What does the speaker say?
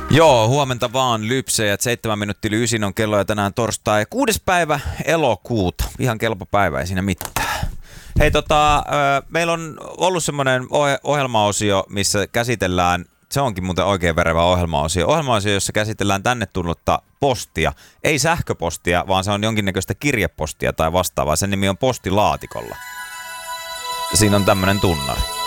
Joo, huomenta vaan lypsejät. 7 minuuttia yli 9 on kello ja tänään torstai 6. päivä elokuuta. Ihan kelpo päivä, ei siinä mitään. Hei meillä on ollut semmoinen ohjelmaosio, missä käsitellään, se onkin muuten oikein verevä ohjelmaosio, jossa käsitellään tänne tullutta postia. Ei sähköpostia, vaan se on jonkinnäköistä kirjepostia tai vastaavaa. Sen nimi on Postilaatikolla. Siinä on tämmöinen tunnari.